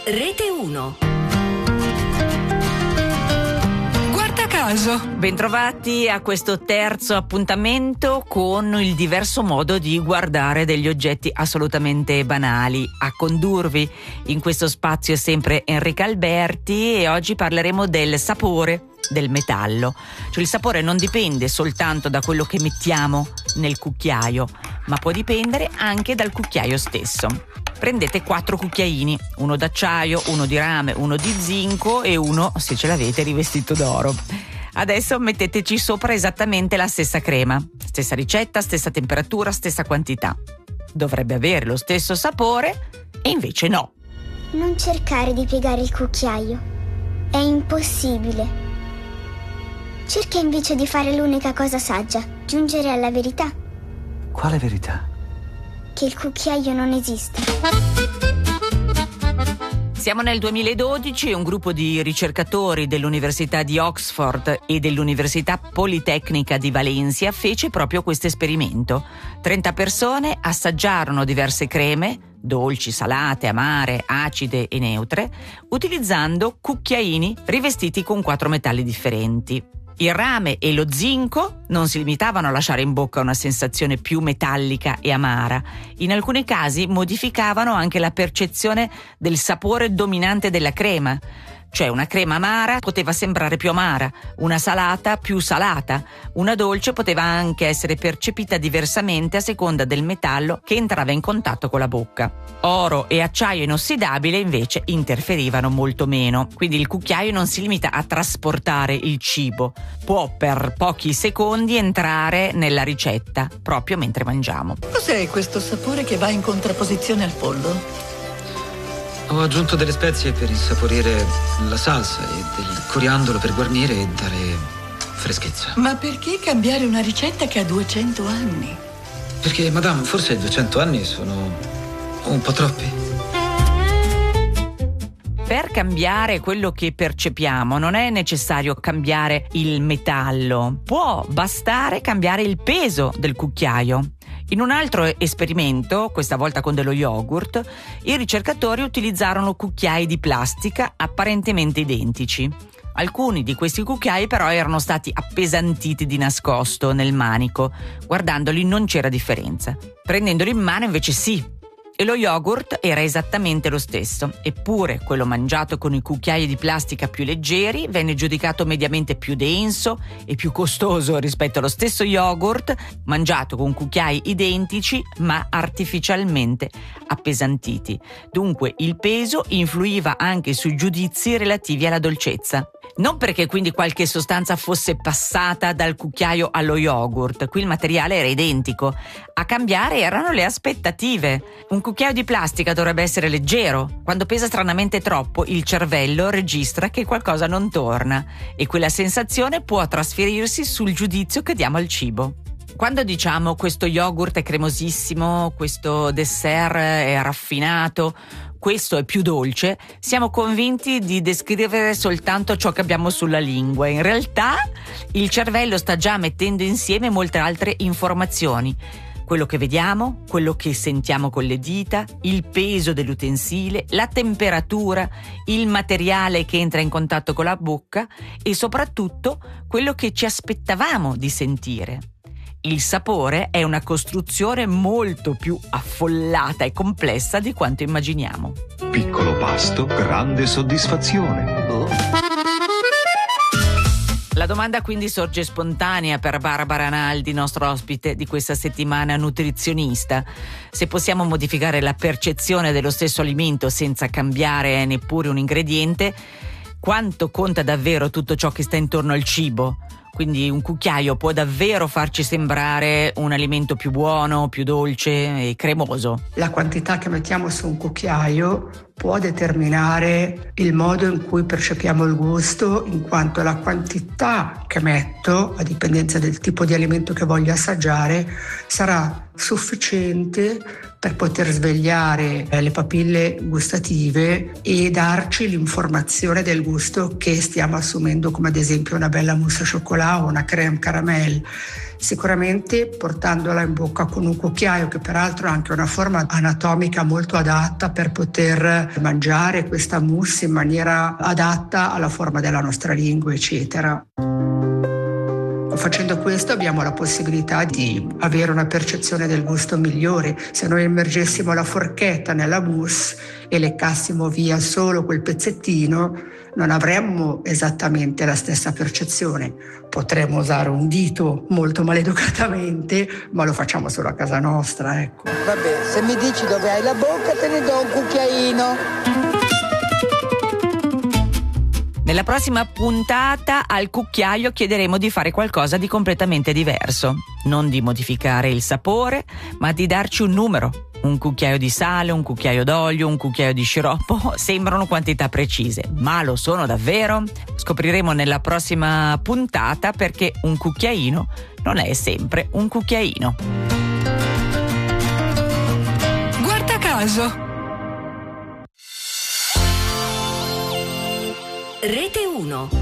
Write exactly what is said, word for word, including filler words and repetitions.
Rete uno. Guarda caso. Bentrovati a questo terzo appuntamento con il diverso modo di guardare degli oggetti assolutamente banali. A condurvi in questo spazio è sempre Enrica Alberti e oggi parleremo del sapore del metallo. Cioè il sapore non dipende soltanto da quello che mettiamo nel cucchiaio, ma può dipendere anche dal cucchiaio stesso. Prendete quattro cucchiaini, uno d'acciaio, uno di rame, uno di zinco e uno, se ce l'avete, rivestito d'oro. Adesso metteteci sopra esattamente la stessa crema, stessa ricetta, stessa temperatura, stessa quantità. Dovrebbe avere lo stesso sapore e invece no. Non cercare di piegare il cucchiaio, è impossibile. Cerca invece di fare l'unica cosa saggia, giungere alla verità. Quale verità? Che il cucchiaio non esiste. Siamo nel duemiladodici e un gruppo di ricercatori dell'Università di Oxford e dell'Università Politecnica di Valencia fece proprio questo esperimento. trenta persone assaggiarono diverse creme, dolci, salate, amare, acide e neutre, utilizzando cucchiaini rivestiti con quattro metalli differenti. Il rame e lo zinco non si limitavano a lasciare in bocca una sensazione più metallica e amara. In alcuni casi modificavano anche la percezione del sapore dominante della crema. Cioè una crema amara poteva sembrare più amara, una salata più salata, una dolce poteva anche essere percepita diversamente a seconda del metallo che entrava in contatto con la bocca. Oro e acciaio inossidabile invece interferivano molto meno, quindi il cucchiaio non si limita a trasportare il cibo, può per pochi secondi entrare nella ricetta, proprio mentre mangiamo. Cos'è questo sapore che va in contrapposizione al pollo? Ho aggiunto delle spezie per insaporire la salsa e del coriandolo per guarnire e dare freschezza. Ma perché cambiare una ricetta che ha duecento anni? Perché, madame, forse duecento anni sono un po' troppi. Per cambiare quello che percepiamo non è necessario cambiare il metallo, può bastare cambiare il peso del cucchiaio. In un altro esperimento, questa volta con dello yogurt, i ricercatori utilizzarono cucchiai di plastica apparentemente identici. Alcuni di questi cucchiai però erano stati appesantiti di nascosto nel manico. Guardandoli non c'era differenza. Prendendoli in mano invece sì. E lo yogurt era esattamente lo stesso, eppure quello mangiato con i cucchiai di plastica più leggeri venne giudicato mediamente più denso e più costoso rispetto allo stesso yogurt mangiato con cucchiai identici ma artificialmente appesantiti. Dunque il peso influiva anche sui giudizi relativi alla dolcezza. Non perché quindi qualche sostanza fosse passata dal cucchiaio allo yogurt, qui il materiale era identico. A cambiare erano le aspettative. Un cucchiaio di plastica dovrebbe essere leggero. Quando pesa stranamente troppo, il cervello registra che qualcosa non torna e quella sensazione può trasferirsi sul giudizio che diamo al cibo. Quando diciamo questo yogurt è cremosissimo, questo dessert è raffinato, questo è più dolce, siamo convinti di descrivere soltanto ciò che abbiamo sulla lingua. In realtà il cervello sta già mettendo insieme molte altre informazioni. Quello che vediamo, quello che sentiamo con le dita, il peso dell'utensile, la temperatura, il materiale che entra in contatto con la bocca e soprattutto quello che ci aspettavamo di sentire. Il sapore è una costruzione molto più affollata e complessa di quanto immaginiamo. Piccolo pasto, grande soddisfazione. Oh. La domanda quindi sorge spontanea per Barbara Naldi, nostro ospite di questa settimana nutrizionista. Se possiamo modificare la percezione dello stesso alimento senza cambiare neppure un ingrediente, quanto conta davvero tutto ciò che sta intorno al cibo? Quindi un cucchiaio può davvero farci sembrare un alimento più buono, più dolce e cremoso. La quantità che mettiamo su un cucchiaio può determinare il modo in cui percepiamo il gusto, in quanto la quantità che metto, a dipendenza del tipo di alimento che voglio assaggiare, sarà sufficiente per poter svegliare le papille gustative e darci l'informazione del gusto che stiamo assumendo, come ad esempio una bella mousse au chocolat o una crème caramel. Sicuramente portandola in bocca con un cucchiaio, che peraltro ha anche una forma anatomica molto adatta per poter mangiare questa mousse in maniera adatta alla forma della nostra lingua, eccetera. Facendo questo abbiamo la possibilità di avere una percezione del gusto migliore. Se noi immergessimo la forchetta nella mousse e leccassimo via solo quel pezzettino, non avremmo esattamente la stessa percezione. Potremmo usare un dito molto maleducatamente, ma lo facciamo solo a casa nostra, ecco. Vabbè, se mi dici dove hai la bocca te ne do un cucchiaino. Nella prossima puntata al cucchiaio chiederemo di fare qualcosa di completamente diverso. Non di modificare il sapore, ma di darci un numero. Un cucchiaio di sale, un cucchiaio d'olio, un cucchiaio di sciroppo sembrano quantità precise, ma lo sono davvero? Scopriremo nella prossima puntata perché un cucchiaino non è sempre un cucchiaino. Guarda caso! Rete uno.